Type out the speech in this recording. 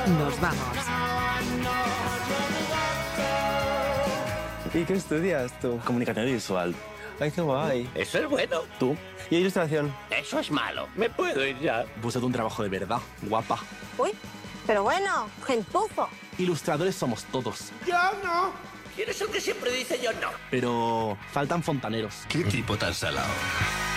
Nos vamos. ¿Y qué estudias tú? Comunicación visual. Ay, qué guay. Eso es bueno. ¿Tú? ¿Y ilustración? Eso es malo. Me puedo ir ya. Búscate un trabajo de verdad, guapa. Uy, pero bueno, gentuzo. Ilustradores somos todos. Yo no. ¿Quién es el que siempre dice yo no? Pero faltan fontaneros. ¿Qué tipo tan salado?